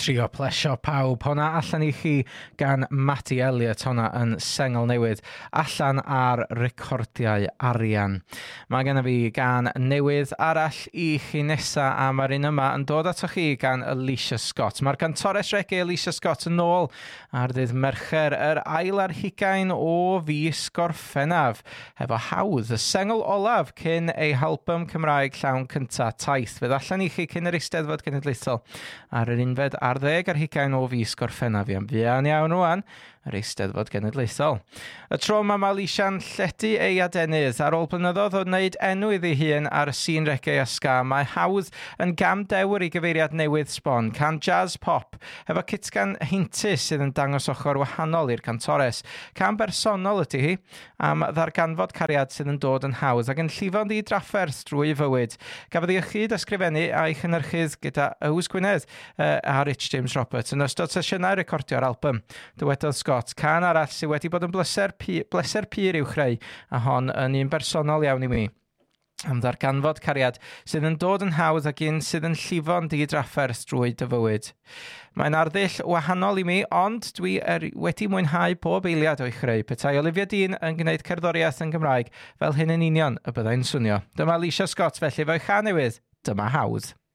trio plesio pawb. Honna allan I chi gan Matty Elliott, honna yn sengl newydd, allan ar recordiau arian. Mae gen fi gan newydd arall I chi nesa, a mae'r un yma yn dod ato chi gan Alicia Scott. Mae'r cantores reggae Alicia Scott yn ôl ar ddydd Mercher, yr ail ar hugain o fis Gorffennaf, hefo hawdd y sengl olaf cyn ei halbum Cymraeg llawn cynta taith. Fydd allan I chi cyn yr Eisteddfod Genedlaethol ar yr unfed ar 10 ar hugain o fis Gorffennaf. Iawn iawn rwan, yr Eisteddfod Genedlaethol. Y tro mae Alicia'n lledu ei adenydd ar ôl blynyddoedd o wneud enw iddi hun ar y sîn reggae a ska. Mae hawdd yn gam dewr I gyfeiriad newydd sbon, can jazz pop, efo kitgan heintus sydd yn dangos ochr wahanol i'r cantores. Can bersonol ydy hi, am ddarganfod cariad sydd yn dod yn hawdd ac yn llifo'n ddi-drafferth drwy fywyd. Gafodd ei ychyd ysgrifennu a'i chynhyrchydd gyda Owys Gwynedd a Rich James Roberts yn ystod sesiynau recordio'r album. Dywedodd Scott, can arall sydd wedi bod yn bleser pur i'w chreu, a hon yn un bersonol iawn I mi. Am ddarganfod cariad sydd yn dod yn hawdd ac un sydd yn llifo'n di-drafferth drwy dy fywyd. Mae'n arddull wahanol I mi, ond dwi wedi mwynhau pob eiliad o'i chreu. Petai Olivia Dean yn gwneud cerddoriaeth yn Gymraeg fel hyn yn union y byddai'n swnio. Dyma Alicia Scott felly fo'i chan newydd, dyma hawdd.